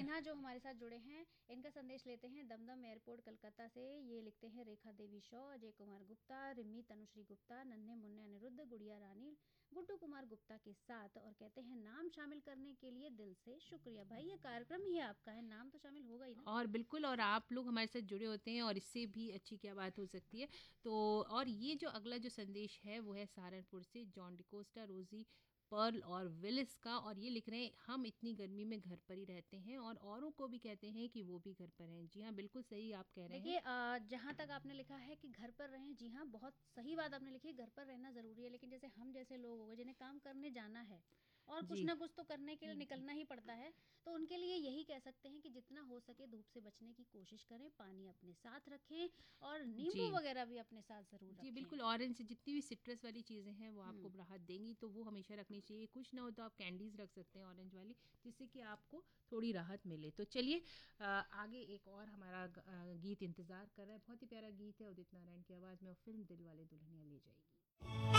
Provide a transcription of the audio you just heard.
यहाँ जो हमारे साथ जुड़े हैं, इनका संदेश लेते हैं दमदम एयरपोर्ट कलकत्ता से। ये लिखते हैं रेखा देवी शॉ, अजय कुमार गुप्ता, रिमी तनुश्री गुप्ता, नन्हे मुन्ने अनिरुद्ध, गुड़िया रानी, गुड्डू कुमार गुप्ता के साथ, और कहते हैं नाम शामिल करने के लिए दिल से शुक्रिया। भाई ये कार्यक्रम ही आपका है, नाम तो शामिल होगा ही ना। और बिल्कुल, और आप लोग हमारे साथ जुड़े होते हैं और इससे भी अच्छी क्या बात हो सकती है। तो और ये जो अगला जो संदेश है वो है सहारनपुर से जॉन डिकोस्टा, रोजी, पर्ल और विलिस का। और ये लिख रहे हैं हम इतनी गर्मी में घर पर ही रहते हैं और औरों को भी कहते हैं कि वो भी घर पर हैं। जी हाँ, बिल्कुल सही आप कह रहे हैं। देखिए जहाँ तक आपने लिखा है कि घर पर रहें, जी हाँ बहुत सही बात आपने लिखी है, घर पर रहना ज़रूरी है। लेकिन जैसे हम जैसे लोग हो गए जिन्हें काम करने जाना है और कुछ जी ना कुछ तो करने के लिए निकलना ही पड़ता है, तो उनके लिए यही कह सकते हैं कि जितना हो सके धूप से बचने की कोशिश करें, पानी अपने साथ रखें और जी नींबू वगैरह भी अपने साथ ज़रूर जी रखें। बिल्कुल, ऑरेंज से जितनी भी सिट्रस वाली चीज़ें हैं वो आपको हम्म। राहत देंगी, तो वो हमेशा रखनी चाहिए। कुछ ना हो तो आप कैंडीज रख सकते हैं ऑरेंज वाली, जिससे कि आपको थोड़ी राहत मिले। तो चलिए आगे एक और हमारा गीत इंतज़ार कर रहा है। बहुत ही प्यारा गीत है, उदित नारायण की आवाज़ में, और फिल्म दिल वाले दुल्हनिया ले जाएगी।